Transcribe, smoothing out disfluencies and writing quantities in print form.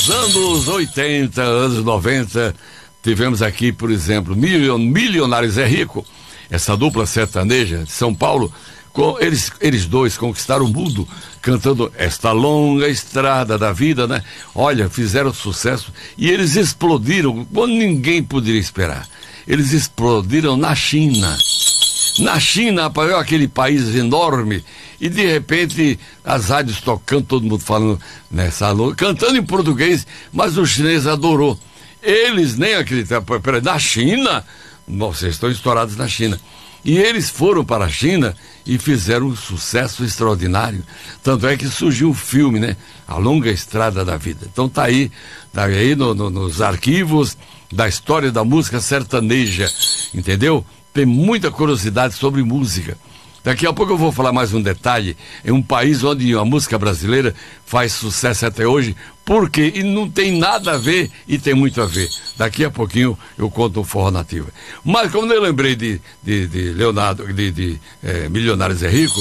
Nos anos 80, anos 90, tivemos aqui, por exemplo, Milionários é Rico, essa dupla sertaneja de São Paulo. Eles dois conquistaram o mundo cantando esta longa estrada da vida, né? Olha, fizeram sucesso e eles explodiram quando ninguém poderia esperar. Eles explodiram na China. Na China, aquele país enorme, e de repente as rádios tocando, todo mundo falando nessa longa, cantando em português, mas o chinês adorou. Eles nem acreditaram. Peraí, na China? Vocês estão estourados na China. E eles foram para a China e fizeram um sucesso extraordinário. Tanto é que surgiu o filme, né? A Longa Estrada da Vida. Então tá aí nos arquivos da história da música sertaneja, entendeu? Tem muita curiosidade sobre música. Daqui a pouco eu vou falar mais um detalhe. É um país onde a música brasileira faz sucesso até hoje. Por quê? E não tem nada a ver e tem muito a ver. Daqui a pouquinho eu conto um Forró Nativa. Mas como eu lembrei de Leonardo, Milionários é Rico,